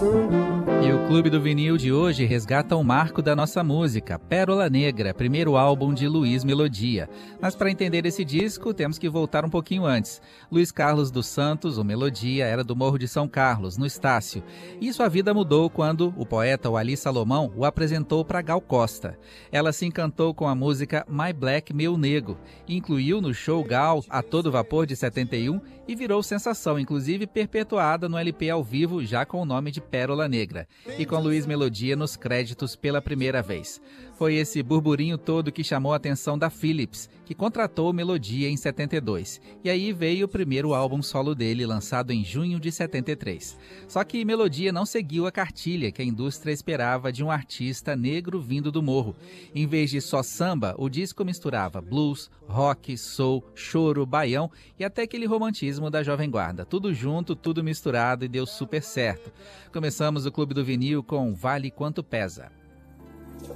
passando. E o Clube do Vinil de hoje resgata um marco da nossa música, Pérola Negra, primeiro álbum de Luiz Melodia. Mas para entender esse disco, temos que voltar um pouquinho antes. Luiz Carlos dos Santos, o Melodia, era do Morro de São Carlos, no Estácio. E sua vida mudou quando o poeta Wally Salomão o apresentou para Gal Costa. Ela se encantou com a música My Black, Meu Nego, incluiu no show Gal a todo vapor de 71 e virou sensação, inclusive perpetuada no LP ao vivo, já com o nome de Pérola Negra. E com Luiz Melodia nos créditos pela primeira vez. Foi esse burburinho todo que chamou a atenção da Philips, que contratou Melodia em 72. E aí veio o primeiro álbum solo dele, lançado em junho de 73. Só que Melodia não seguiu a cartilha que a indústria esperava de um artista negro vindo do morro. Em vez de só samba, o disco misturava blues, rock, soul, choro, baião e até aquele romantismo da Jovem Guarda. Tudo junto, tudo misturado e deu super certo. Começamos o Clube do Vinil com Vale Quanto Pesa.